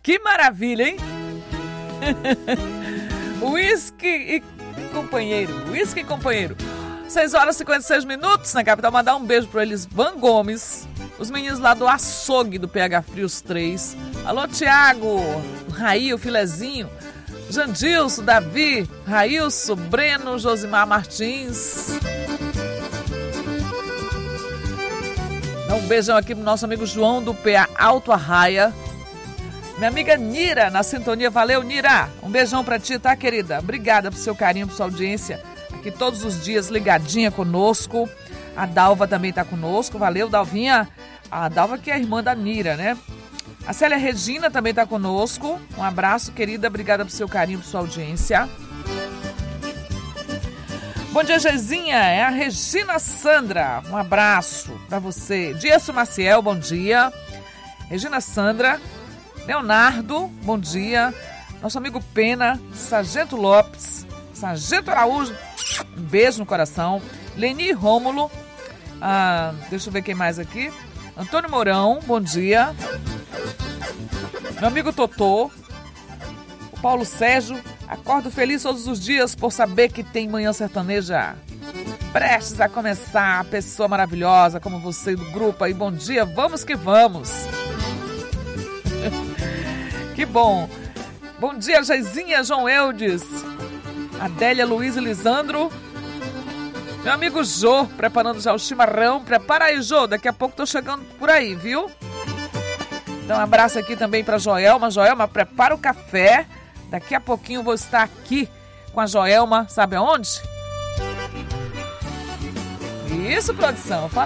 Que maravilha, hein? Whisky e companheiro. 6 horas e 56 minutos na capital. Mandar um beijo para eles, Van Gomes, os meninos lá do açougue do PH Frios 3. Alô, Tiago, Raí, o Filezinho, Jandilson, Davi, Railson, Breno, Josimar Martins. Dá um beijão aqui pro nosso amigo João do PA Alto Arraia. Minha amiga Nira na sintonia. Valeu, Nira. Um beijão pra ti, tá, querida? Obrigada pro seu carinho, por sua audiência. Aqui todos os dias ligadinha conosco. A Dalva também tá conosco. Valeu, Dalvinha. A Dalva que é a irmã da Nira, né? A Célia Regina também tá conosco. Um abraço, querida. Obrigada pro seu carinho, por sua audiência. Bom dia, Gezinha. É a Regina Sandra. Um abraço pra você. Dias Maciel, bom dia. Regina Sandra. Leonardo, bom dia. Nosso amigo Pena, Sargento Lopes, Sargento Araújo, um beijo no coração. Leni Rômulo, deixa eu ver quem mais aqui. Antônio Mourão, bom dia. Meu amigo Totô, o Paulo Sérgio, acordo feliz todos os dias por saber que tem Manhã Sertaneja prestes a começar. Pessoa maravilhosa como você do grupo aí, bom dia, vamos que vamos. Que bom. Bom dia, Jaizinha, João Eudes, Adélia, Luiz e Lisandro. Meu amigo Jô, preparando já o chimarrão. Prepara aí, Jô, daqui a pouco tô chegando por aí, viu? Então, um abraço aqui também pra Joelma. Joelma, prepara o café. Daqui a pouquinho vou estar aqui com a Joelma, sabe aonde? Isso, produção.